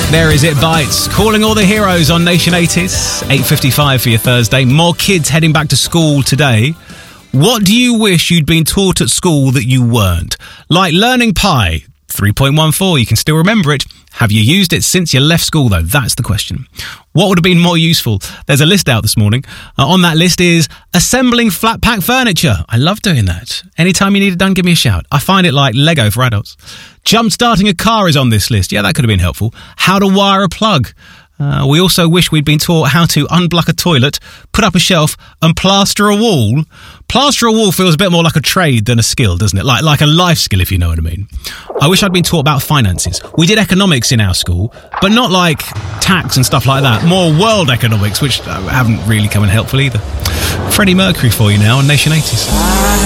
There is It Bites, calling all the heroes on Nation 80s. 8:55 for your Thursday. More kids heading back to school today. What do you wish you'd been taught at school that you weren't? Like learning pi, 3.14, you can still remember it. Have you used it since you left school, though? That's the question. What would have been more useful? There's a list out this morning. On that list is assembling flat pack furniture. I love doing that. Anytime you need it done, give me a shout. I find it like Lego for adults. Jump starting a car is on this list. Yeah, that could have been helpful. How to wire a plug. We also wish we'd been taught how to unblock a toilet, put up a shelf and plaster a wall. Plaster a wall feels a bit more like a trade than a skill, doesn't it? Like a life skill, if you know what I mean. I wish I'd been taught about finances. We did economics in our school, but not like tax and stuff like that. More world economics, which haven't really come in helpful either. Freddie Mercury for you now on Nation 80s.